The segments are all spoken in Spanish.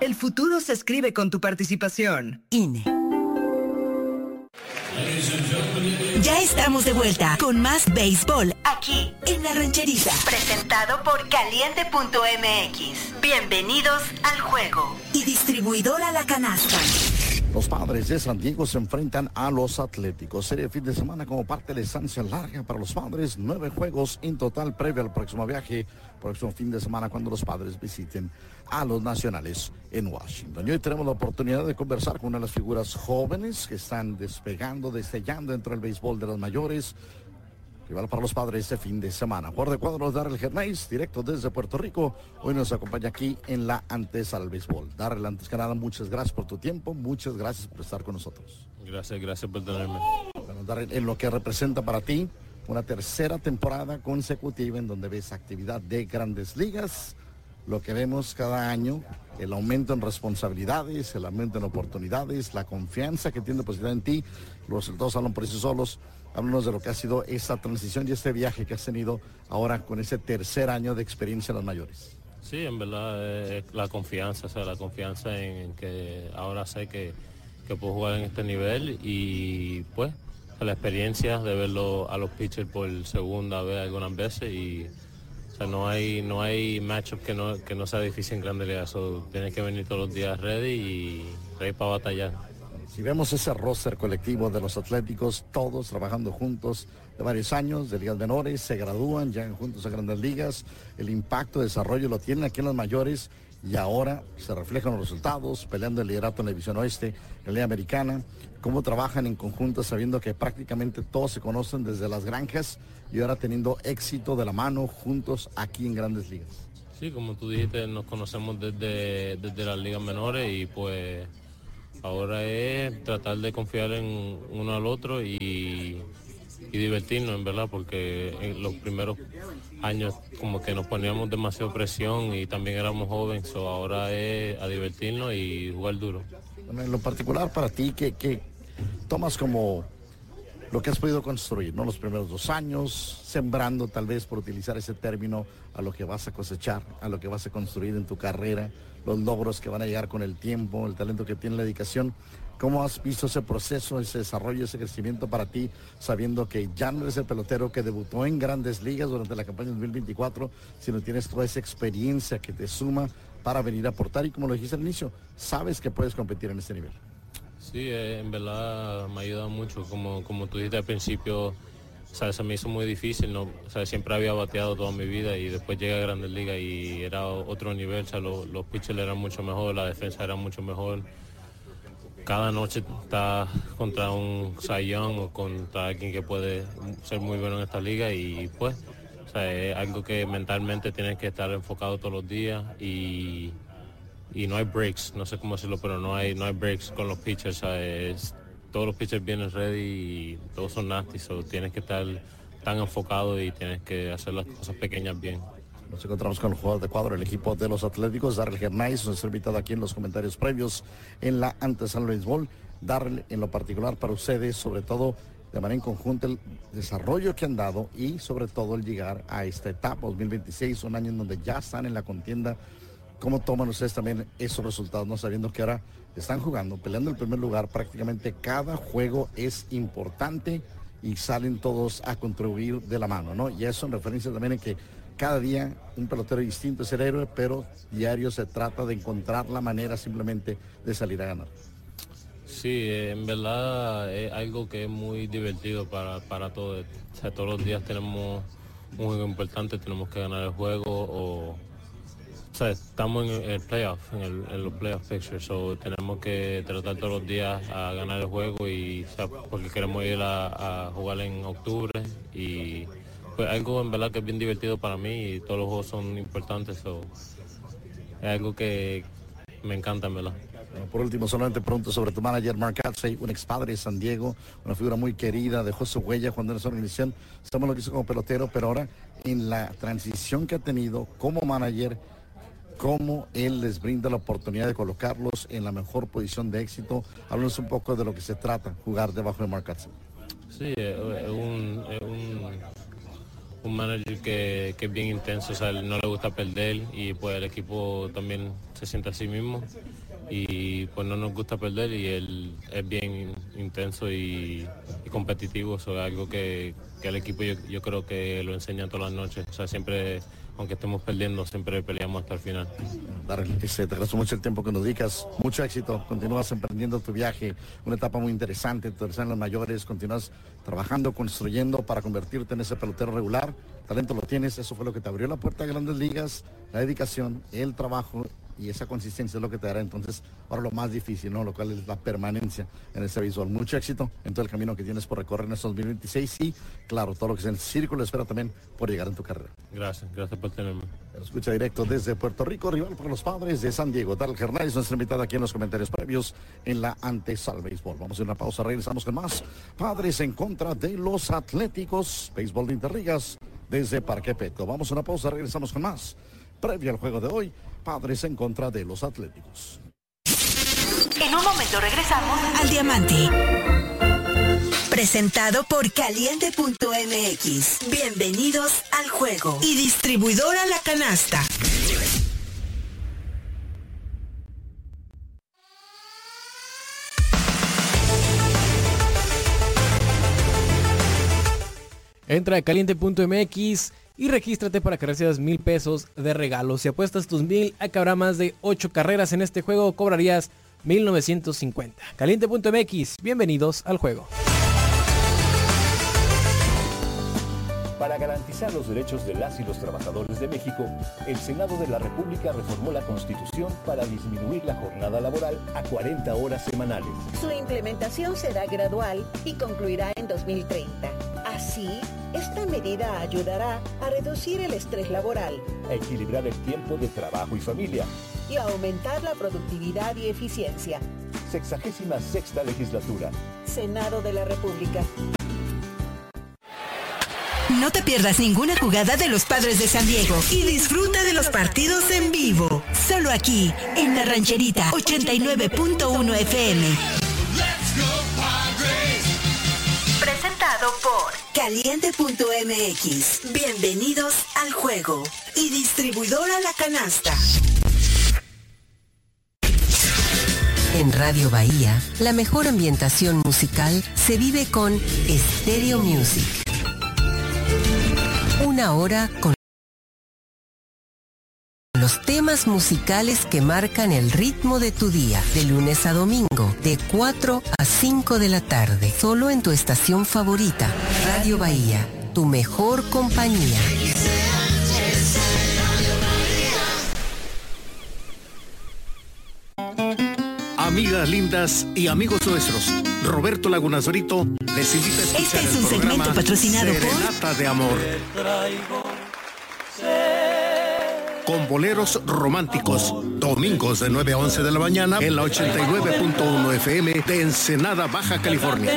El futuro se escribe con tu participación. INE. Ya estamos de vuelta con más béisbol aquí en La Rancherita. Presentado por Caliente.mx. Bienvenidos al juego. Y distribuidora La Canasta. Los Padres de San Diego se enfrentan a los Atléticos. Serie de fin de semana como parte de la estancia larga para los Padres. 9 juegos en total previo al próximo viaje. Próximo fin de semana cuando los Padres visiten a los Nacionales en Washington. Y hoy tenemos la oportunidad de conversar con una de las figuras jóvenes que están despegando, destellando dentro del béisbol de los mayores. Rival para los Padres este fin de semana. Jugador de cuadros, Darrell Gernaiz, directo desde Puerto Rico. Hoy nos acompaña aquí en la antesala al béisbol. Darrell, antes que nada, muchas gracias por tu tiempo. Muchas gracias por estar con nosotros. Gracias por tenerme. Bueno, Darrell, en lo que representa para ti una tercera temporada consecutiva en donde ves actividad de Grandes Ligas. Lo que vemos cada año, el aumento en responsabilidades, el aumento en oportunidades, la confianza que tiene depositada en ti. Los resultados hablan por sí solos. Háblanos de lo que ha sido esta transición y este viaje que has tenido ahora con ese tercer año de experiencia en los mayores. Sí, en verdad la confianza, la confianza en que ahora sé que puedo jugar en este nivel y pues la experiencia de verlo a los pitchers por segunda vez algunas veces y no hay matchup que no sea difícil en Grandes Ligas. Tienes que venir todos los días ready y ready para batallar. Si vemos ese roster colectivo de los Atléticos, todos trabajando juntos de varios años, de ligas menores, se gradúan, llegan juntos a Grandes Ligas, el impacto de desarrollo lo tienen aquí en los mayores y ahora se reflejan los resultados, peleando el liderato en la División Oeste, en la Liga Americana, cómo trabajan en conjunto sabiendo que prácticamente todos se conocen desde las granjas y ahora teniendo éxito de la mano juntos aquí en Grandes Ligas. Sí, como tú dijiste, nos conocemos desde las ligas menores y pues ahora es tratar de confiar en uno al otro y divertirnos, en verdad, porque en los primeros años como que nos poníamos demasiada presión y también éramos jóvenes, ahora es a divertirnos y jugar duro. Bueno, en lo particular para ti, ¿qué tomas como lo que has podido construir, ¿no? Los primeros 2 años, sembrando tal vez por utilizar ese término a lo que vas a cosechar, a lo que vas a construir en tu carrera, los logros que van a llegar con el tiempo, el talento que tiene, la dedicación. ¿Cómo has visto ese proceso, ese desarrollo, ese crecimiento para ti, sabiendo que ya no eres el pelotero que debutó en Grandes Ligas durante la campaña 2024, sino tienes toda esa experiencia que te suma para venir a aportar y como lo dijiste al inicio, sabes que puedes competir en este nivel? Sí, en verdad me ayuda mucho, como tú dijiste al principio, se me hizo muy difícil, ¿no? Siempre había bateado toda mi vida y después llegué a Grandes Ligas y era otro nivel, los pitchers eran mucho mejor, la defensa era mucho mejor. Cada noche está contra un Cy Young o contra alguien que puede ser muy bueno en esta liga y pues es algo que mentalmente tienes que estar enfocado todos los días y no hay breaks, no sé cómo decirlo, pero no hay breaks con los pitchers, todos los pitchers vienen ready y todos son nasty, tienes que estar tan enfocado y tienes que hacer las cosas pequeñas bien. Nos encontramos con el jugador de cuadro del equipo de los Atléticos, Darrell Gernaiz, nuestro invitado aquí en los comentarios previos en la antesala del béisbol. Darrell, en lo particular para ustedes, sobre todo de manera en conjunto, el desarrollo que han dado y sobre todo el llegar a esta etapa 2026, un año en donde ya están en la contienda. ¿Cómo toman ustedes también esos resultados, no sabiendo que ahora están jugando, peleando el primer lugar? Prácticamente cada juego es importante y salen todos a contribuir de la mano, ¿no? Y eso en referencia también en que cada día un pelotero distinto es el héroe, pero diario se trata de encontrar la manera simplemente de salir a ganar. Sí, en verdad es algo que es muy divertido para todos. Todos los días tenemos un juego importante, tenemos que ganar el juego estamos en el playoff, en los playoff pictures, tenemos que tratar todos los días a ganar el juego y porque queremos ir a jugar en octubre y pues algo en verdad que es bien divertido para mí y todos los juegos son importantes, es algo que me encanta en verdad. Bueno, por último, solamente pregunto sobre tu manager Mark Kotsay, un ex padre de San Diego, una figura muy querida, dejó su huella cuando en esa organización, sabemos lo que hizo como pelotero, pero ahora en la transición que ha tenido como manager, cómo él les brinda la oportunidad de colocarlos en la mejor posición de éxito. Háblanos un poco de lo que se trata, jugar debajo de Mark Kotsay. Sí, es un manager que es bien intenso, no le gusta perder y pues el equipo también se siente a sí mismo y pues no nos gusta perder y él es bien intenso y competitivo. Eso es algo que el equipo yo creo que lo enseña todas las noches. O sea, siempre, aunque estemos perdiendo, siempre peleamos hasta el final. Darrell, te agradezco mucho el tiempo que nos dedicas, mucho éxito, continúas emprendiendo tu viaje, una etapa muy interesante, tu en las mayores, continúas trabajando, construyendo para convertirte en ese pelotero regular, talento lo tienes, eso fue lo que te abrió la puerta a Grandes Ligas, la dedicación, el trabajo y esa consistencia es lo que te dará entonces ahora lo más difícil, ¿no? Lo cual es la permanencia en ese béisbol. Mucho éxito en todo el camino que tienes por recorrer en estos 2026 y claro, todo lo que es en el círculo espera también por llegar en tu carrera. Gracias por tenerme. Escucha directo desde Puerto Rico, rival por los Padres de San Diego. Darrell Hernández, nuestra invitada aquí en los comentarios previos en la antesala béisbol. Vamos a una pausa, regresamos con más. Padres en contra de los Atléticos, béisbol de Interligas desde Parque Petco. Vamos a una pausa, regresamos con más. Previo al juego de hoy, Padres en contra de los Atléticos. En un momento regresamos al Diamante. Presentado por Caliente.mx. Bienvenidos al juego. Y distribuidora La Canasta. Entra a Caliente.mx y regístrate para que recibas 1,000 pesos de regalo. Si apuestas tus 1,000 a que habrá más de 8 carreras en este juego, cobrarías 1,950. Caliente.mx, bienvenidos al juego. Para garantizar los derechos de las y los trabajadores de México, el Senado de la República reformó la Constitución para disminuir la jornada laboral a 40 horas semanales. Su implementación será gradual y concluirá en 2030. Así, esta medida ayudará a reducir el estrés laboral, a equilibrar el tiempo de trabajo y familia y a aumentar la productividad y eficiencia. 66ª legislatura. Senado de la República. No te pierdas ninguna jugada de los Padres de San Diego y disfruta de los partidos en vivo. Solo aquí, en La Rancherita 89.1 FM. Presentado por Caliente.mx. Bienvenidos al juego. Y distribuidora La Canasta. En Radio Bahía, la mejor ambientación musical se vive con Stereo Music. Una hora con los temas musicales que marcan el ritmo de tu día, de lunes a domingo, de 4 a 5 de la tarde, solo en tu estación favorita, Radio Bahía, tu mejor compañía. Amigas lindas y amigos nuestros, Roberto Lagunas Brito les invita a escuchar este es un segmento patrocinado por Serenata de Amor, con boleros románticos, domingos de 9 a 11 de la mañana en la 89.1 FM de Ensenada, Baja California.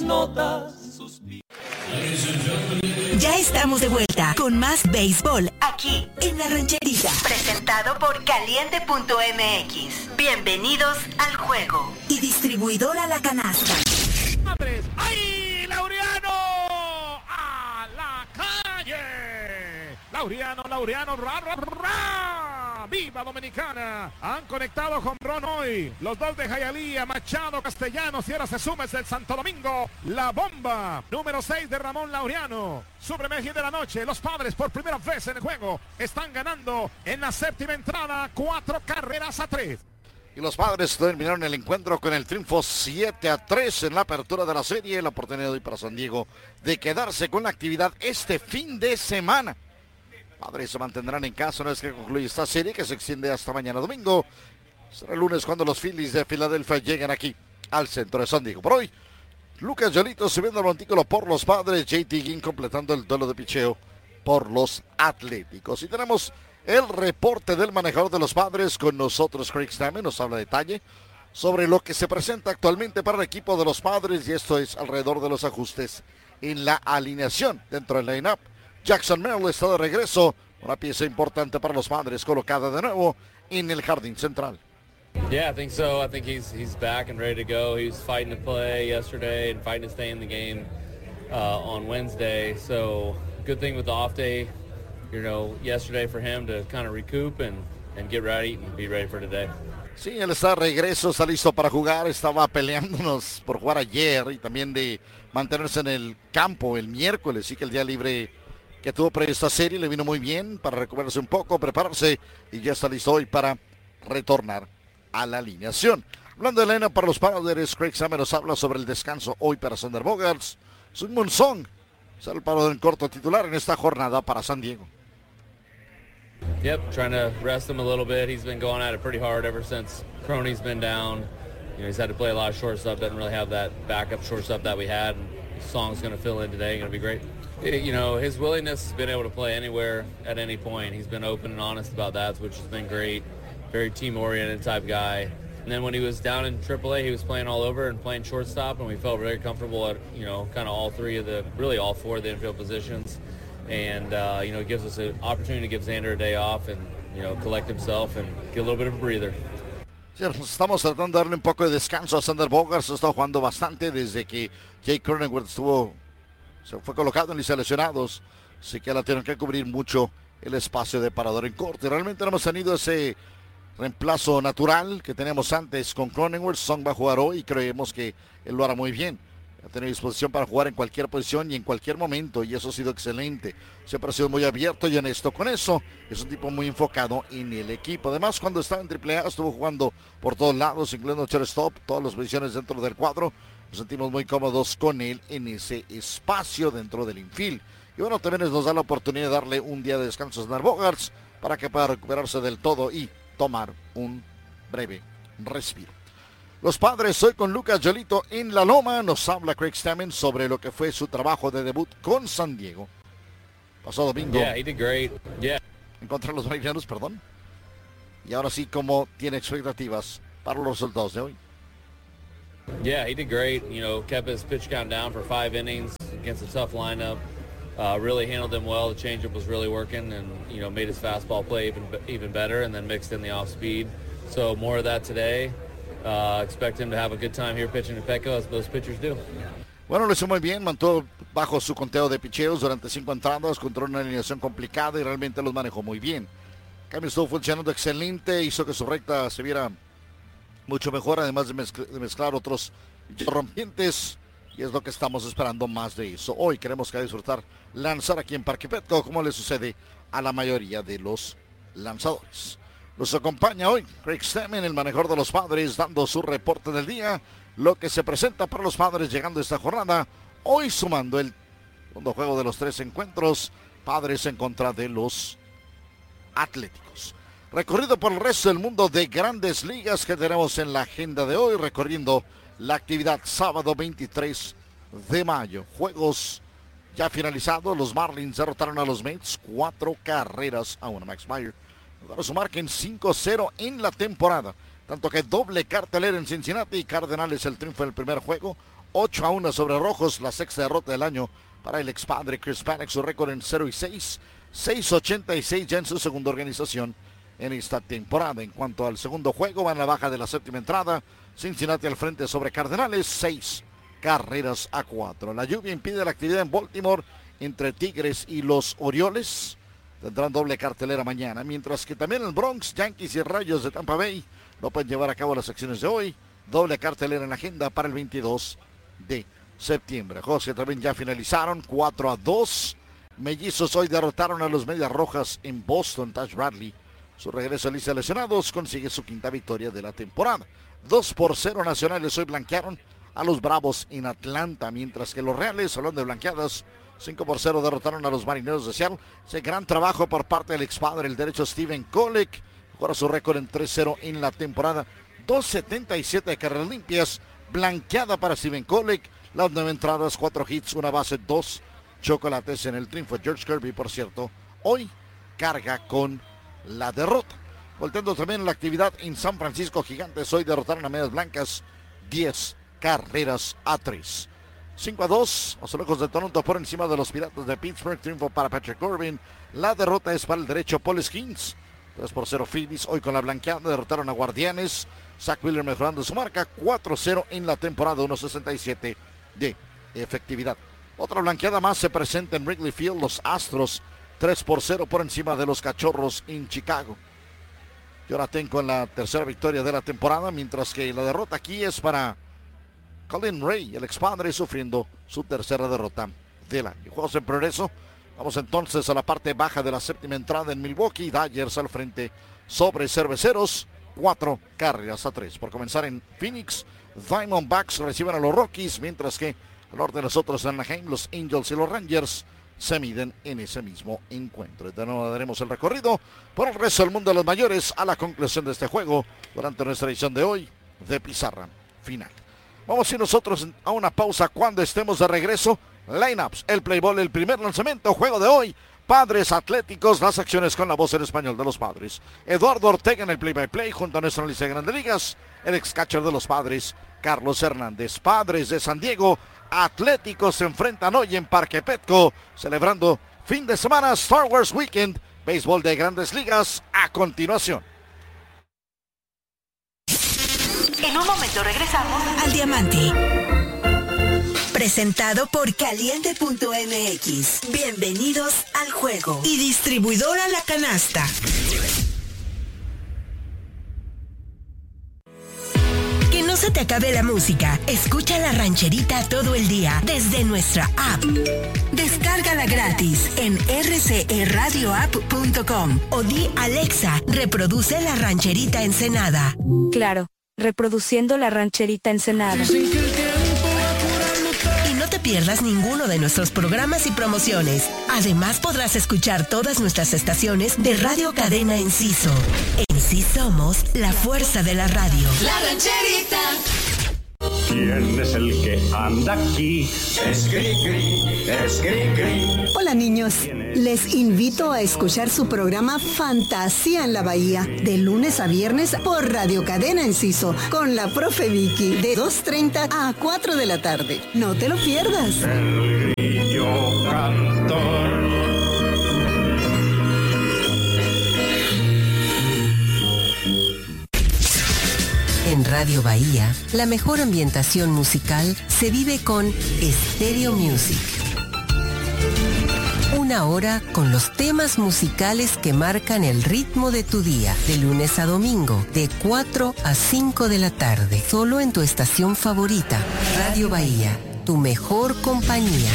Ya estamos de vuelta con más béisbol aquí en La Rancherita. Presentado por Caliente.mx. Bienvenidos al juego. Y distribuidora La Canasta. ¡Ay, Laureano! ¡A la calle! Laureano, ra, ra, ra. ¡Viva Dominicana! Han conectado con Ron hoy. Los dos de Jayalía, Machado, Castellanos, y ahora se suma desde el Santo Domingo. La bomba, número 6 de Ramón Laureano. Su primer hit de la noche. Los Padres por primera vez en el juego están ganando en la séptima entrada 4 carreras a 3. Y los Padres terminaron el encuentro con el triunfo 7-3 en la apertura de la serie. La oportunidad hoy para San Diego de quedarse con la actividad este fin de semana. Padres se mantendrán en casa una vez que concluye esta serie, que se extiende hasta mañana domingo. Será el lunes cuando los Phillies de Filadelfia lleguen aquí al centro de San Diego. Por hoy, Lucas Yolito subiendo al montículo por los Padres, JT Ginn completando el duelo de picheo por los Atléticos. Y tenemos el reporte del manejador de los Padres con nosotros. Craig Stammen nos habla a detalle sobre lo que se presenta actualmente para el equipo de los Padres, y esto es alrededor de los ajustes en la alineación dentro del line-up. Jackson Merrill está de regreso, una pieza importante para los Padres, colocada de nuevo en el jardín central. Yeah, I think so. I think he's back and ready to go. He was fighting to play yesterday and fighting to stay in the game on Wednesday. So good thing with the off day, you know, yesterday for him to kind of recoup and get ready and be ready for today. Sí, él está de regreso, está listo para jugar, estaba peleándonos por jugar ayer y también de mantenerse en el campo el miércoles, sí que el día libre que tuvo para esta serie le vino muy bien para recuperarse un poco, prepararse y ya está listo hoy para retornar a la alineación. Hablando de la línea para los Padres, Craig Samer nos habla sobre el descanso hoy para Xander Bogaerts. Seung-Moon Song será el parador en corto titular en esta jornada para San Diego. Yep, trying to rest him a little bit. He's been going at it pretty hard ever since Crony's been down. You know, he's had to play a lot of shortstop. Doesn't really have that backup shortstop that we had. And Song's going to fill in today. Going to be great. You know, his willingness has been able to play anywhere at any point. He's been open and honest about that, which has been great. Very team-oriented type guy. And then when he was down in AAA, he was playing all over and playing shortstop, and we felt very comfortable at, you know, kind of all four of the infield positions. And, you know, it gives us an opportunity to give Xander a day off and, you know, collect himself and get a little bit of a breather. Sí, estamos tratando de darle un poco de descanso a Xander Bogaerts. Ha estado jugando bastante desde que Jake Cronenworth se fue colocado en lista de lesionados. Así que la tienen que cubrir mucho el espacio de parador en corte. Realmente no hemos tenido ese reemplazo natural que teníamos antes con Cronenworth. Song va a jugar hoy y creemos que él lo hará muy bien. Ha tenido disposición para jugar en cualquier posición y en cualquier momento, y eso ha sido excelente. Siempre ha sido muy abierto y honesto con eso. Es un tipo muy enfocado en el equipo. Además, cuando estaba en AAA estuvo jugando por todos lados, incluyendo shortstop, todas las posiciones dentro del cuadro. Nos sentimos muy cómodos con él en ese espacio dentro del infield. Y bueno, también nos da la oportunidad de darle un día de descanso a Xander Bogaerts para que pueda recuperarse del todo y tomar un breve respiro. Los Padres hoy con Lucas Giolito en la loma. Nos habla Craig Stammen sobre lo que fue su trabajo de debut con San Diego. Pasado domingo. Yeah, he did great. Yeah. En contra de los Marineros, perdón. Y ahora sí, ¿cómo tiene expectativas para los resultados de hoy? Yeah, he did great. You know, kept his pitch count down for 5 innings against a tough lineup. Really handled them well. The changeup was really working, and you know, made his fastball play even better, and then mixed in the off speed. So more of that today. Expect him to have a good time here pitching to Petco, as those pitchers do. Bueno, lo hizo muy bien, mantuvo bajo su conteo de picheos durante 5 entradas, controló una alineación complicada y realmente los manejó muy bien. Cambio estuvo funcionando excelente, hizo que su recta se viera mucho mejor, además de mezclar otros rompientes, y es lo que estamos esperando más de eso. Hoy queremos que disfrutar lanzar aquí en Parque Petco, como le sucede a la mayoría de los lanzadores. Nos acompaña hoy Craig Stammen, el manejador de los Padres, dando su reporte del día, lo que se presenta para los Padres llegando a esta jornada, hoy sumando el segundo juego de los 3 encuentros, Padres en contra de los Atléticos. Recorrido por el resto del mundo de grandes ligas que tenemos en la agenda de hoy, recorriendo la actividad sábado 23 de mayo. Juegos ya finalizados, los Marlins derrotaron a los Mets 4 carreras a 1. Max Meyer lograron su marca en 5-0 en la temporada. Tanto que doble cartelera en Cincinnati. Cardenales el triunfo del primer juego. 8-1 sobre Rojos, la 6ª derrota del año para el expadre Chris Paddack. Su récord en 0-6. 6-86 ya en su segunda organización en esta temporada. En cuanto al segundo juego, va en la baja de la 7ª entrada. Cincinnati al frente sobre Cardenales. 6 carreras a 4. La lluvia impide la actividad en Baltimore entre Tigres y los Orioles. Tendrán doble cartelera mañana, mientras que también el Bronx, Yankees y Rayos de Tampa Bay no pueden llevar a cabo las acciones de hoy. Doble cartelera en la agenda para el 22 de septiembre. Juegos que también ya finalizaron, 4-2. Mellizos hoy derrotaron a los Medias Rojas en Boston. Taj Bradley, su regreso a lista de lesionados, consigue su 5ª victoria de la temporada. 2-0 Nacionales hoy blanquearon a los Bravos en Atlanta, mientras que los Reales, hablando de blanqueadas, 5-0 derrotaron a los Marineros de Seattle. Ese gran trabajo por parte del expadre, el derecho Steven Kolek. Ahora su récord en 3-0 en la temporada. 2.77 de carreras limpias. Blanqueada para Steven Kolek. Las 9 entradas, 4 hits, 1 base, 2 chocolates en el triunfo. George Kirby, por cierto, hoy carga con la derrota. Volteando también la actividad en San Francisco, Gigantes hoy derrotaron a Medias Blancas 10 carreras a 3. 5-2, los Locos de Toronto por encima de los Piratas de Pittsburgh. Triunfo para Patrick Corbin. La derrota es para el derecho Paul Skeens. 3-0 Phillies. Hoy con la blanqueada derrotaron a Guardianes. Zach Wheeler mejorando su marca. 4-0 en la temporada. 1.67 de efectividad. Otra blanqueada más se presenta en Wrigley Field. Los Astros 3-0 por encima de los Cachorros en Chicago. Jonathan con la tercera victoria de la temporada, mientras que la derrota aquí es para Colin Ray, el expadre, sufriendo su tercera derrota del año. Juegos en progreso. Vamos entonces a la parte baja de la séptima entrada en Milwaukee. Dodgers al frente sobre Cerveceros, 4-3. Por comenzar en Phoenix, Diamondbacks reciben a los Rockies, mientras que al norte de nosotros en Anaheim, los Angels y los Rangers se miden en ese mismo encuentro. De nuevo daremos el recorrido por el resto del mundo de los mayores a la conclusión de este juego durante nuestra edición de hoy de Pizarra Final. Vamos a ir nosotros a una pausa. Cuando estemos de regreso, lineups, el play ball, el primer lanzamiento, juego de hoy, Padres Atléticos, las acciones con la voz en español de los Padres. Eduardo Ortega en el play-by-play junto a nuestra lista de Grandes Ligas, el ex-catcher de los Padres, Carlos Hernández. Padres de San Diego, Atléticos se enfrentan hoy en Parque Petco, celebrando fin de semana Star Wars Weekend, béisbol de Grandes Ligas a continuación. En un momento regresamos al Diamante. Presentado por Caliente.mx. Bienvenidos al juego. Y distribuidora La Canasta. Que no se te acabe la música. Escucha La Rancherita todo el día desde nuestra app. Descárgala gratis en rcradioapp.com o di Alexa, reproduce La Rancherita Ensenada. Claro, reproduciendo La Rancherita Ensenada. No te pierdas ninguno de nuestros programas y promociones. Además podrás escuchar todas nuestras estaciones de Radio Cadena Enciso. En sí somos la fuerza de la radio. La Rancherita. ¿Quién es el que anda aquí? Es Cricri, es Cricri. Hola niños, les invito a escuchar su programa Fantasía en la Bahía, de lunes a viernes por Radio Cadena Enciso, con la profe Vicky, de 2:30 a 4 de la tarde. No te lo pierdas. El grillo cantor. En Radio Bahía, la mejor ambientación musical se vive con Stereo Music. Una hora con los temas musicales que marcan el ritmo de tu día, de lunes a domingo, de 4 a 5 de la tarde, solo en tu estación favorita, Radio Bahía, tu mejor compañía.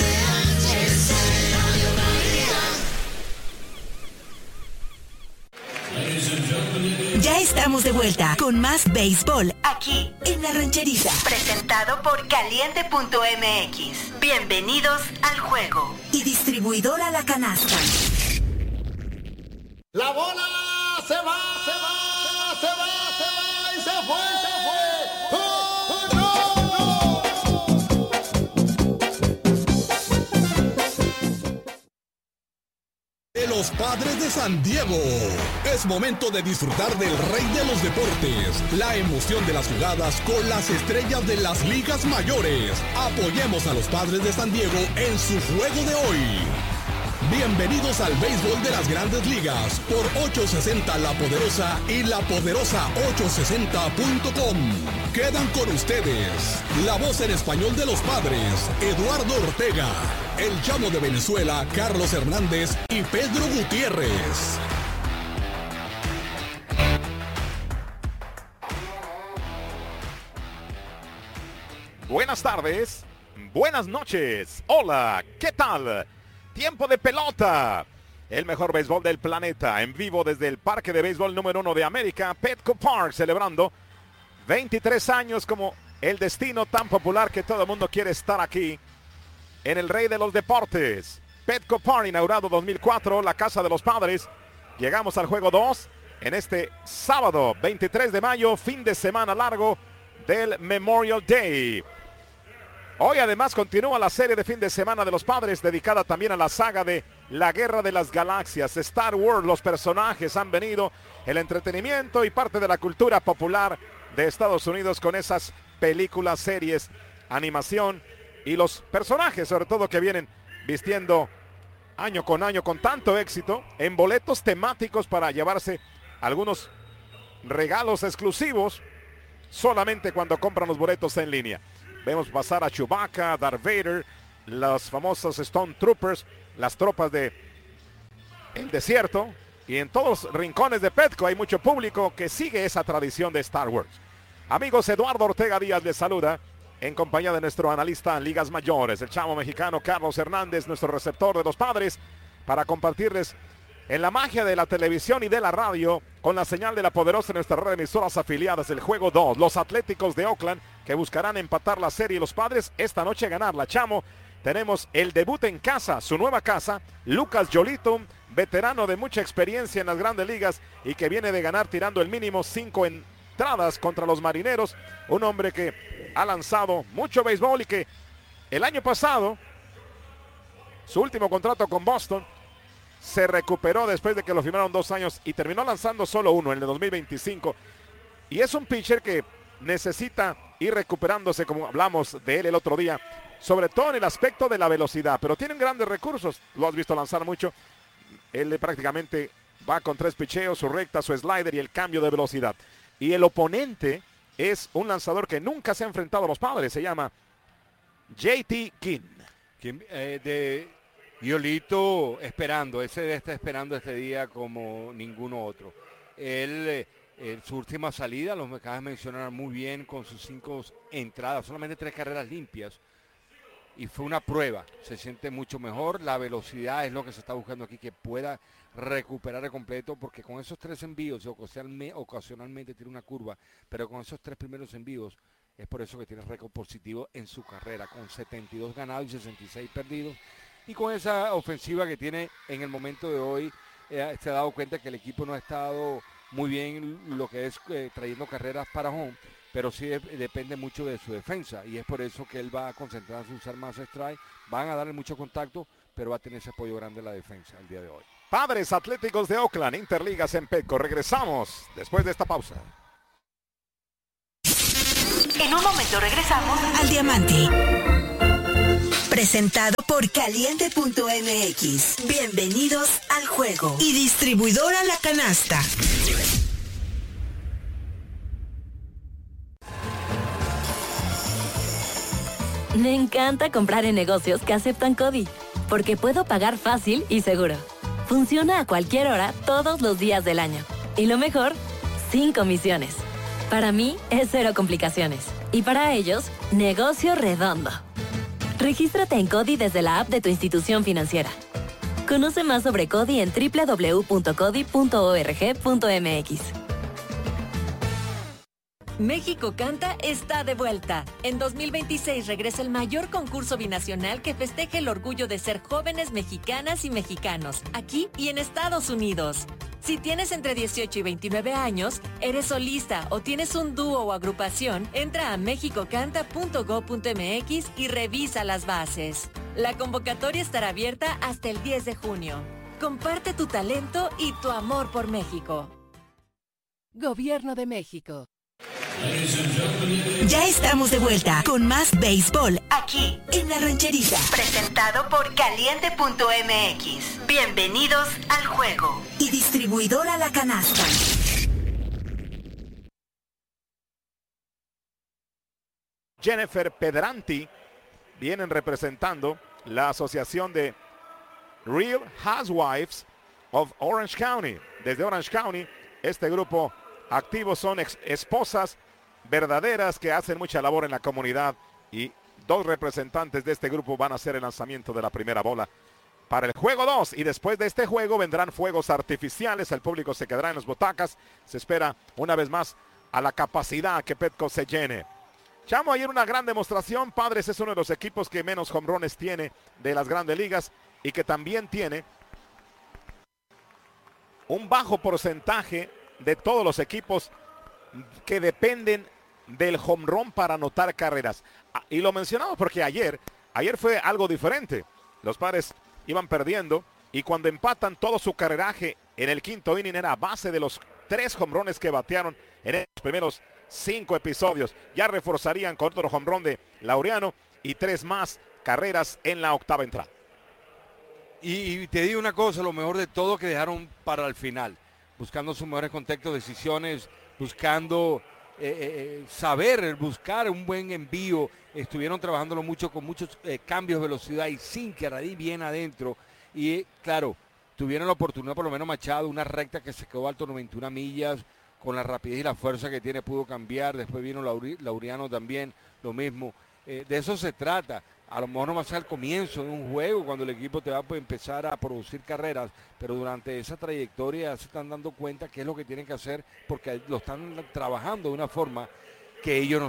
Ya estamos de vuelta con más béisbol aquí en La Rancherita. Presentado por Caliente.mx. Bienvenidos al juego. Y distribuidora La Canasta. La bola se va, se va, se va, se va y se fue, se fue. De los Padres de San Diego. Es momento de disfrutar del rey de los deportes, la emoción de las jugadas con las estrellas de las ligas mayores. Apoyemos a los Padres de San Diego en su juego de hoy. Bienvenidos al béisbol de las Grandes Ligas por 860 La Poderosa y lapoderosa860.com. Quedan con ustedes la voz en español de los Padres, Eduardo Ortega, el Chamo de Venezuela, Carlos Hernández y Pedro Gutiérrez. Buenas tardes, buenas noches, hola, ¿qué tal? Tiempo de pelota, el mejor béisbol del planeta, en vivo desde el parque de béisbol número 1 de América, Petco Park, celebrando 23 años como el destino tan popular que todo el mundo quiere estar aquí, en el rey de los deportes. Petco Park, inaugurado 2004, la casa de los Padres. Llegamos al juego 2 en este sábado 23 de mayo, fin de semana largo del Memorial Day. Hoy además continúa la serie de fin de semana de los Padres, dedicada también a la saga de la Guerra de las Galaxias, Star Wars. Los personajes han venido, el entretenimiento y parte de la cultura popular de Estados Unidos con esas películas, series, animación y los personajes sobre todo que vienen vistiendo año con tanto éxito en boletos temáticos para llevarse algunos regalos exclusivos solamente cuando compran los boletos en línea. Vemos pasar a Chewbacca, Darth Vader, los famosos Stone Troopers, las tropas de el desierto Y en todos los rincones de Petco hay mucho público que sigue esa tradición de Star Wars. Amigos, Eduardo Ortega Díaz les saluda en compañía de nuestro analista en ligas mayores, el chamo mexicano Carlos Hernández, nuestro receptor de los Padres, para compartirles en la magia de la televisión y de la radio, con la señal de la poderosa en nuestra red de emisoras afiliadas, el juego 2, los Atléticos de Oakland, que buscarán empatar la serie, y los Padres esta noche ganarla. Chamo, tenemos el debut en casa, su nueva casa, Lucas Yolito, veterano de mucha experiencia en las grandes ligas y que viene de ganar tirando el mínimo 5 entradas contra los Marineros, un hombre que ha lanzado mucho béisbol y que el año pasado, su último contrato con Boston, se recuperó después de que lo firmaron 2 años y terminó lanzando solo uno en el 2025. Y es un pitcher que necesita ir recuperándose, como hablamos de él el otro día, sobre todo en el aspecto de la velocidad, pero tienen grandes recursos, lo has visto lanzar mucho. Él prácticamente va con 3 picheos, su recta, su slider y el cambio de velocidad. Y el oponente es un lanzador que nunca se ha enfrentado a los Padres, se llama JT King. De Yolito esperando, ese está esperando este día como ninguno otro. Él, su última salida, los acabas de mencionar muy bien, con sus 5 entradas, solamente 3 carreras limpias. Y fue una prueba, se siente mucho mejor, la velocidad es lo que se está buscando aquí, que pueda recuperar de completo, porque con esos 3 envíos, ocasionalmente tiene una curva, pero con esos 3 primeros envíos, es por eso que tiene récord positivo en su carrera, con 72 ganados y 66 perdidos, y con esa ofensiva que tiene en el momento de hoy, se ha dado cuenta que el equipo no ha estado muy bien lo que es trayendo carreras para home, pero sí depende mucho de su defensa, y es por eso que él va a concentrarse en usar más strike, van a darle mucho contacto, pero va a tener ese apoyo grande en la defensa el día de hoy. Padres Atléticos de Oakland, Interligas en Petco. Regresamos después de esta pausa. En un momento regresamos al Diamante. Presentado por Caliente.mx. Bienvenidos al juego. Y distribuidora La Canasta. Me encanta comprar en negocios que aceptan CODI, porque puedo pagar fácil y seguro. Funciona a cualquier hora, todos los días del año. Y lo mejor, sin comisiones. Para mí, es 0 complicaciones. Y para ellos, negocio redondo. Regístrate en CODI desde la app de tu institución financiera. Conoce más sobre CODI en www.codi.org.mx. México Canta está de vuelta. En 2026 regresa el mayor concurso binacional que festeje el orgullo de ser jóvenes mexicanas y mexicanos, aquí y en Estados Unidos. Si tienes entre 18 y 29 años, eres solista o tienes un dúo o agrupación, entra a mexicocanta.go.mx y revisa las bases. La convocatoria estará abierta hasta el 10 de junio. Comparte tu talento y tu amor por México. Gobierno de México. Ya estamos de vuelta con más béisbol aquí en La Rancherita. Presentado por Caliente.mx. Bienvenidos al juego. Y distribuidora La Canasta. Jennifer Pedranti vienen representando la asociación de Real Housewives of Orange County. Desde Orange County, este grupo activo son esposas verdaderas que hacen mucha labor en la comunidad, y 2 representantes de este grupo van a hacer el lanzamiento de la primera bola para el juego 2, y después de este juego vendrán fuegos artificiales, el público se quedará en las butacas, se espera una vez más a la capacidad que Petco se llene. Chamo, ayer una gran demostración. Padres es uno de los equipos que menos home runs tiene de las grandes ligas y que también tiene un bajo porcentaje de todos los equipos que dependen del home run para anotar carreras. Y lo mencionamos porque ayer fue algo diferente. Los Padres iban perdiendo y cuando empatan, todo su carreraje en el quinto inning era a base de los 3 home runs que batearon en los primeros 5 episodios. Ya reforzarían con otro home run de Laureano y 3 más carreras en la octava entrada. Y te digo una cosa, lo mejor de todo que dejaron para el final, buscando sus mejores contactos, decisiones, buscando buscar un buen envío. Estuvieron trabajándolo mucho con muchos cambios de velocidad y sin que nadie bien adentro. Y claro, tuvieron la oportunidad, por lo menos Machado, una recta que se quedó alto 91 millas, con la rapidez y la fuerza que tiene pudo cambiar. Después vino Laureano también, lo mismo. De eso se trata. A lo mejor no va a ser al comienzo de un juego cuando el equipo te va a empezar a producir carreras, pero durante esa trayectoria se están dando cuenta qué es lo que tienen que hacer, porque lo están trabajando de una forma que ellos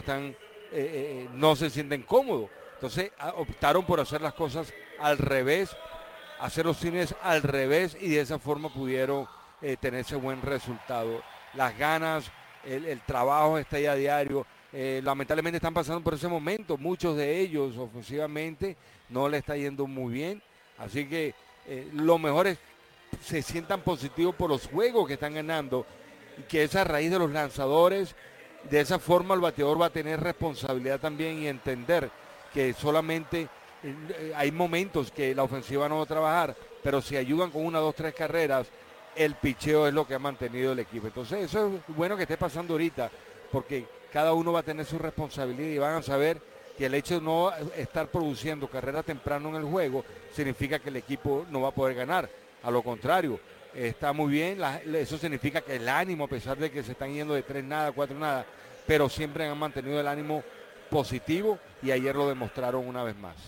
no se sienten cómodos. Entonces optaron por hacer las cosas al revés, hacer los cines al revés, y de esa forma pudieron tener ese buen resultado. Las ganas, el trabajo está ahí a diario. Lamentablemente están pasando por ese momento, muchos de ellos ofensivamente no le está yendo muy bien, así que lo mejor es se sientan positivos por los juegos que están ganando, y que esa raíz de los lanzadores, de esa forma el bateador va a tener responsabilidad también y entender que solamente hay momentos que la ofensiva no va a trabajar, pero si ayudan con 1, 2, 3 carreras, el picheo es lo que ha mantenido el equipo. Entonces eso es bueno que esté pasando ahorita, porque cada uno va a tener su responsabilidad y van a saber que el hecho de no estar produciendo carreras temprano en el juego significa que el equipo no va a poder ganar. A lo contrario, está muy bien, eso significa que el ánimo, a pesar de que se están yendo de 3 nada, 4 nada, pero siempre han mantenido el ánimo positivo, y ayer lo demostraron una vez más.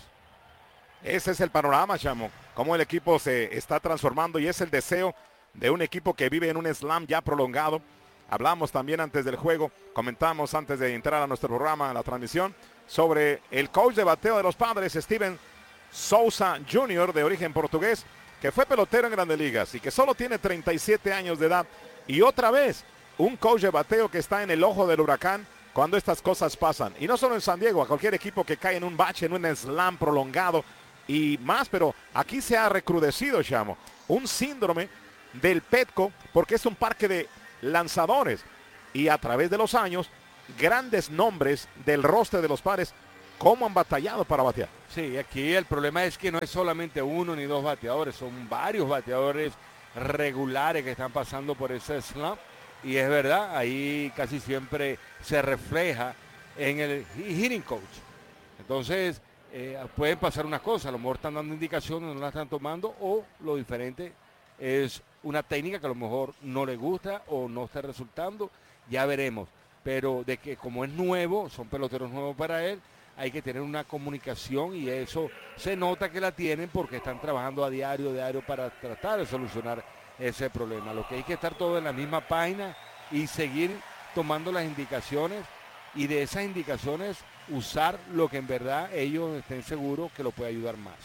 Ese es el panorama, Chamo, cómo el equipo se está transformando, y es el deseo de un equipo que vive en un slam ya prolongado. Hablamos también antes del juego, comentamos antes de entrar a nuestro programa, a la transmisión, sobre el coach de bateo de los Padres, Steven Souza Jr., de origen portugués, que fue pelotero en Grandes Ligas y que solo tiene 37 años de edad. Y otra vez, un coach de bateo que está en el ojo del huracán cuando estas cosas pasan. Y no solo en San Diego, a cualquier equipo que cae en un bache, en un slam prolongado y más, pero aquí se ha recrudecido, Chamo, un síndrome del Petco, porque es un parque de lanzadores, y a través de los años grandes nombres del roster de los Padres cómo han batallado para batear. Sí, aquí el problema es que no es solamente 1 ni 2 bateadores, son varios bateadores regulares que están pasando por ese slam, y es verdad, ahí casi siempre se refleja en el hitting coach. Entonces pueden pasar unas cosas, a lo mejor están dando indicaciones, no las están tomando, o lo diferente es una técnica que a lo mejor no le gusta o no está resultando, ya veremos. Pero de que como es nuevo, son peloteros nuevos para él, hay que tener una comunicación, y eso se nota que la tienen porque están trabajando a diario para tratar de solucionar ese problema. Lo que hay que estar todo en la misma página y seguir tomando las indicaciones, y de esas indicaciones usar lo que en verdad ellos estén seguros que lo puede ayudar más.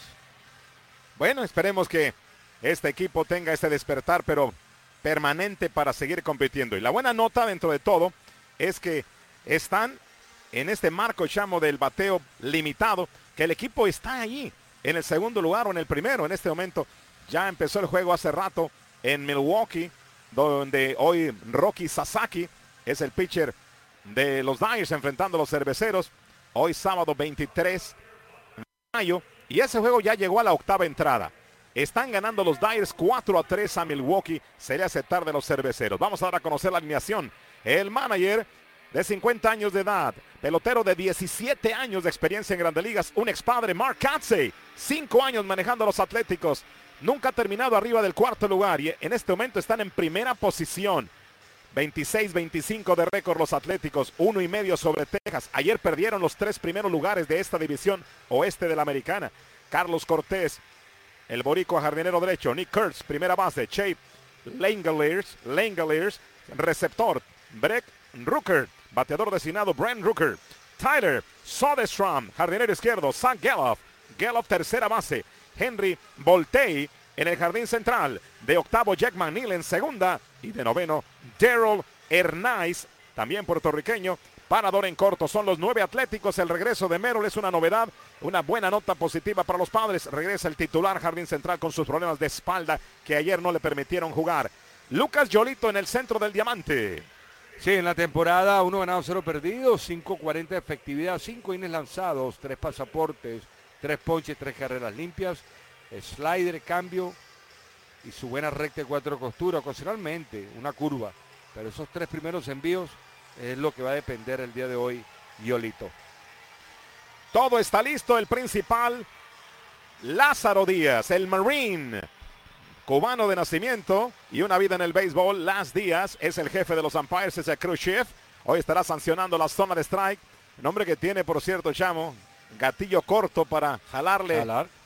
Bueno, esperemos que este equipo tenga ese despertar, pero permanente, para seguir compitiendo. Y la buena nota dentro de todo es que están en este marco, Chamo, del bateo limitado, que el equipo está allí en el segundo lugar o en el primero. En este momento ya empezó el juego hace rato en Milwaukee, donde hoy Rocky Sasaki es el pitcher de los Dyers enfrentando a los Cerveceros. Hoy sábado 23 de mayo, y ese juego ya llegó a la 8ª entrada. Están ganando los Dyers 4-3 a Milwaukee. Se le hace tarde a los Cerveceros. Vamos a dar a conocer la alineación. El manager de 50 años de edad, pelotero de 17 años de experiencia en Grandes Ligas, un expadre, Mark Katzey, 5 años manejando a los Atléticos. Nunca ha terminado arriba del 4º lugar, y en este momento están en primera posición. 26-25 de récord los Atléticos, 1.5 sobre Texas. Ayer perdieron los 3 primeros lugares de esta división oeste de la Americana. Carlos Cortés, el boricua jardinero derecho. Nick Kurtz, primera base. Chase Langeliers, receptor. Breck Rooker, bateador designado Brent Rooker. Tyler Soderstrom, jardinero izquierdo. Zach Geloff, tercera base. Henry Voltei en el jardín central. De octavo, Jack McNeil en segunda. Y de noveno, Daryl Hernández, también puertorriqueño, parador en corto. Son los 9 Atléticos. El regreso de Merrill es una novedad, una buena nota positiva para los Padres. Regresa el titular jardín central con sus problemas de espalda que ayer no le permitieron jugar. Lucas Yolito en el centro del diamante. Sí, en la temporada 1 ganado, 0 perdido, 5.40 de efectividad, 5 innings lanzados, 3 pasaportes, 3 ponches, 3 carreras limpias, slider, cambio y su buena recta de 4 costuras, ocasionalmente una curva. Pero esos 3 primeros envíos es lo que va a depender el día de hoy, Yolito. Todo está listo, el principal, Lázaro Díaz, el Marine, cubano de nacimiento y una vida en el béisbol. Las Díaz es el jefe de los umpires, es el crew chief. Hoy estará sancionando la zona de strike. Un hombre que tiene, por cierto, Chamo, gatillo corto para jalarle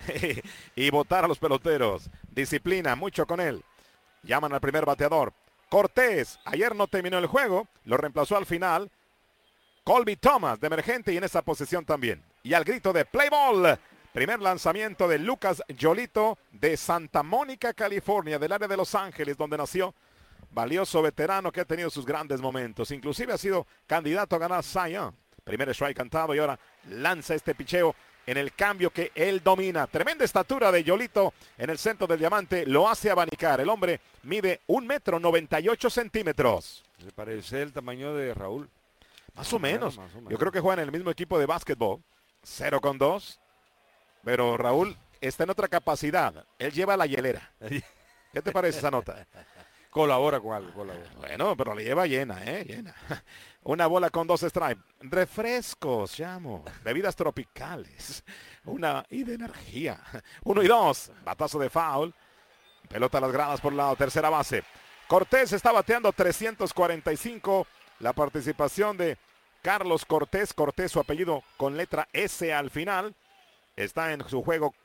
y botar a los peloteros. Disciplina, mucho con él. Llaman al primer bateador. Cortés, ayer no terminó el juego, lo reemplazó al final. Colby Thomas de emergente y en esa posición también. Y al grito de play ball, primer lanzamiento de Lucas Yolito de Santa Mónica, California, del área de Los Ángeles, donde nació. Valioso veterano que ha tenido sus grandes momentos. Inclusive ha sido candidato a ganar Cy Young. Primer strike cantado y ahora lanza este picheo en el cambio que él domina. Tremenda estatura de Yolito en el centro del diamante. Lo hace abanicar. El hombre mide 1,98 m. ¿Le parece el tamaño de Raúl? Más o menos. Yo creo que juegan en el mismo equipo de básquetbol. 0-2. Pero Raúl está en otra capacidad. Él lleva la hielera. ¿Qué te parece esa nota? Colabora con algo, colabora. Bueno, pero la lleva llena, llena. Una bola con 2 strikes. Refrescos, llamo. Bebidas tropicales. Y de energía. 1-2. Batazo de foul. Pelota a las gradas por lado. Tercera base. Cortés está bateando 345. La participación de Carlos Cortés. Cortés, su apellido con letra S al final. Está en su juego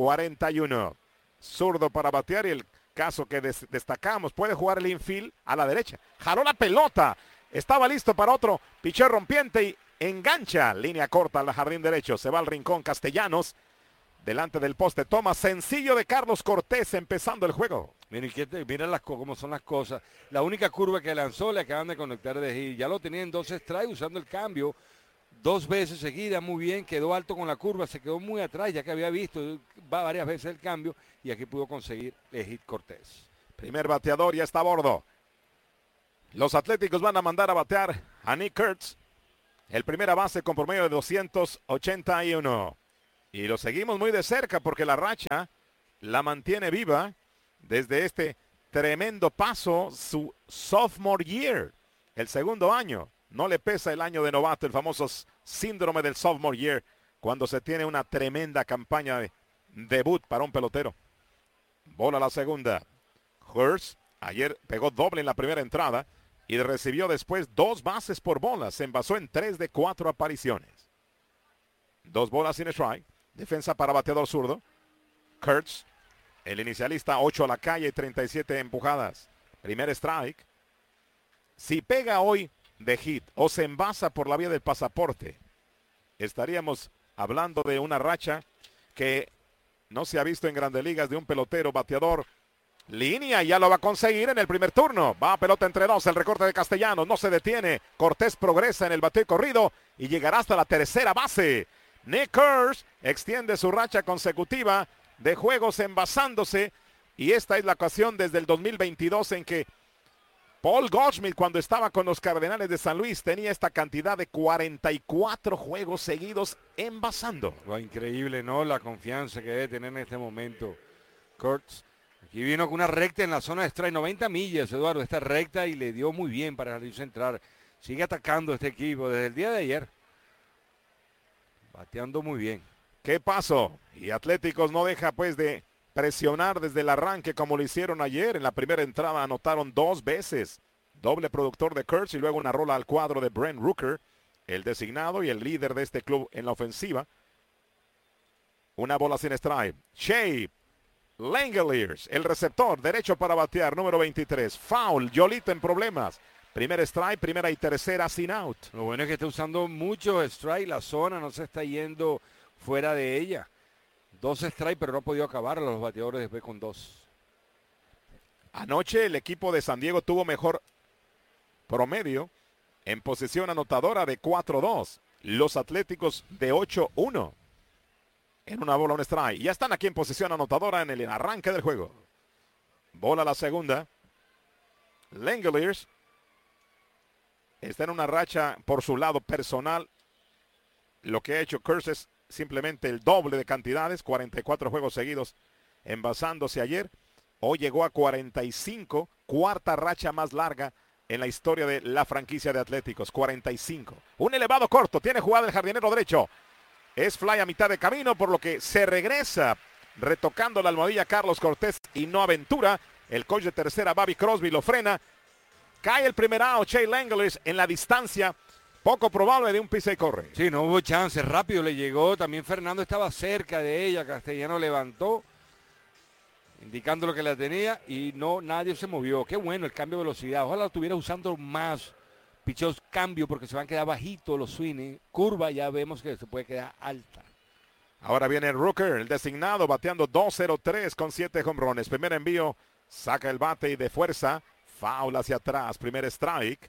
41. Zurdo para batear y el caso que destacamos, puede jugar el infield a la derecha. Jaló la pelota. Estaba listo para otro picheo rompiente y engancha. Línea corta al jardín derecho. Se va al rincón Castellanos. Delante del poste. Toma sencillo de Carlos Cortés empezando el juego. Mira cómo son las cosas. La única curva que lanzó le acaban de conectar de hit. Ya lo tenía en 2 strikes usando el cambio. 2 veces seguidas, muy bien, quedó alto con la curva, se quedó muy atrás, ya que había visto varias veces el cambio y aquí pudo conseguir el hit Cortés. Primer bateador ya está a bordo. Los Atléticos van a mandar a batear a Nick Kurtz, el primera base con promedio de 281. Y lo seguimos muy de cerca porque la racha la mantiene viva desde este tremendo paso, su sophomore year, el segundo año. No le pesa el año de novato, el famoso síndrome del sophomore year, cuando se tiene una tremenda campaña de debut para un pelotero. Bola a la segunda. Hurst ayer pegó doble en la primera entrada y recibió después 2 bases por bola. Se envasó en 3 de 4 apariciones. 2 bolas sin strike. Defensa para bateador zurdo. Kurtz, el inicialista, 8 a la calle y 37 empujadas. Primer strike. Si pega hoy de hit o se envasa por la vía del pasaporte, estaríamos hablando de una racha que no se ha visto en Grandes Ligas de un pelotero bateador. Línea, ya lo va a conseguir en el primer turno. Va a pelota entre 2, el recorte de Castellanos, no se detiene. Cortés progresa en el bateo corrido y llegará hasta la tercera base. Nick Kurtz extiende su racha consecutiva de juegos envasándose y esta es la ocasión desde el 2022 en que Paul Goldschmidt, cuando estaba con los Cardenales de San Luis, tenía esta cantidad de 44 juegos seguidos envasando. Increíble, ¿no? La confianza que debe tener en este momento Kurtz. Aquí vino con una recta en la zona de strike, 90 millas, Eduardo, esta recta, y le dio muy bien para salirse a entrar. Sigue atacando este equipo desde el día de ayer. Bateando muy bien. ¿Qué pasó? Y Atléticos no deja pues de presionar desde el arranque como lo hicieron ayer. En la primera entrada anotaron 2 veces. Doble productor de Kurtz y luego una rola al cuadro de Brent Rooker, el designado y el líder de este club en la ofensiva. Una bola sin strike. Shea Langeliers, el receptor, derecho para batear, número 23. Foul, Yolito en problemas. Primer strike, primera y tercera sin out. Lo bueno es que está usando mucho strike, la zona no se está yendo fuera de ella. 2 strike, pero no ha podido acabar a los bateadores después con 2. Anoche el equipo de San Diego tuvo mejor promedio en posición anotadora de 4-2. Los Atléticos de 8-1. En una bola, un strike. Ya están aquí en posición anotadora en el arranque del juego. Bola a la segunda. Langeliers está en una racha por su lado personal. Lo que ha hecho Kurtz es simplemente el doble de cantidades. 44 juegos seguidos envasándose ayer. Hoy llegó a 45. Cuarta racha más larga en la historia de la franquicia de Atléticos. 45. Un elevado corto. Tiene jugada el jardinero derecho. Es fly a mitad de camino, por lo que se regresa retocando la almohadilla Carlos Cortés y no aventura. El coach de tercera, Bobby Crosby, lo frena. Cae el primer out, Shea Langeliers en la distancia poco probable de un pisa y corre. Sí, no hubo chance, rápido le llegó. También Fernando estaba cerca de ella. Castellano levantó, indicando lo que la tenía y no, nadie se movió. Qué bueno el cambio de velocidad. Ojalá lo estuviera usando más. Picheos cambio porque se van a quedar bajitos los swings. Curva ya vemos que se puede quedar alta. Ahora viene Rooker, el designado, bateando 2-0-3 con 7 jonrones. Primer envío, saca el bate y de fuerza, foul hacia atrás, primer strike.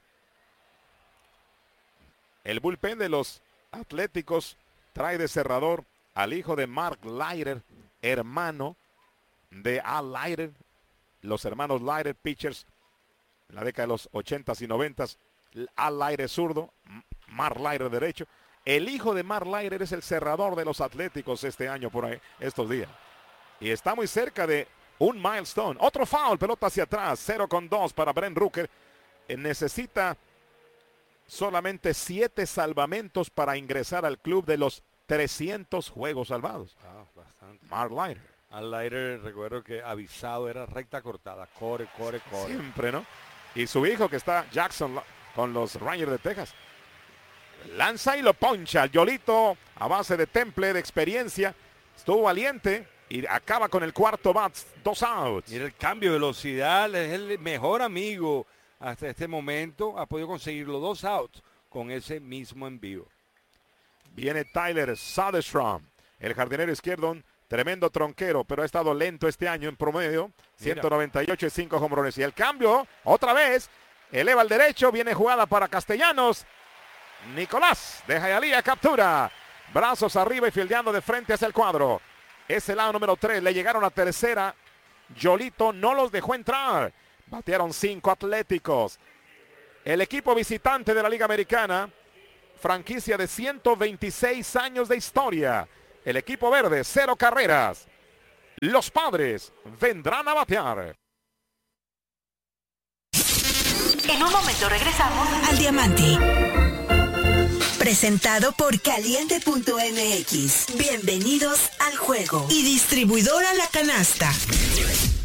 El bullpen de los Atléticos trae de cerrador al hijo de Mark Leiter, hermano de Al Leiter. Los hermanos Leiter, pitchers en la década de los 80s y 90s. Al Leiter zurdo, Mark Leiter derecho. El hijo de Mark Leiter es el cerrador de los Atléticos este año por ahí, estos días. Y está muy cerca de un milestone. Otro foul, pelota hacia atrás, 0-2 para Brent Rooker. Necesita solamente 7 salvamentos para ingresar al club de los 300 juegos salvados. Bastante. Mark Leiter. Al Leiter, recuerdo que avisado era recta cortada. Corre. Siempre, ¿no? Y su hijo que está, Jackson, con los Rangers de Texas. Lanza y lo poncha. Yolito, a base de temple, de experiencia, estuvo valiente y acaba con el cuarto bat, 2 outs. Mira el cambio de velocidad, es el mejor amigo hasta este momento. Ha podido conseguir los 2 outs con ese mismo envío. Viene Tyler Soderstrom, el jardinero izquierdo, un tremendo tronquero, pero ha estado lento este año en promedio. 198 y 5 jonrones. Y el cambio, otra vez, eleva al derecho, viene jugada para Castellanos. Nicolás de Hialeah captura. Brazos arriba y fildeando de frente hacia el cuadro. Es el lado número 3. Le llegaron a tercera. Yolito no los dejó entrar. Batearon 5 Atléticos. El equipo visitante de la Liga Americana. Franquicia de 126 años de historia. El equipo verde, 0 carreras. Los Padres vendrán a batear. En un momento regresamos al Diamante. Presentado por Caliente.mx. Bienvenidos al juego. Y distribuidora La Canasta.